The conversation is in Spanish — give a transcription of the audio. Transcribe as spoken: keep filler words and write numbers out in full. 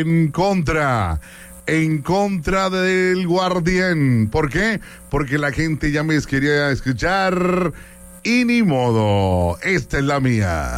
en contra. En contra del Guardián. ¿Por qué? Porque la gente ya me quería escuchar y ni modo. Esta es la mía.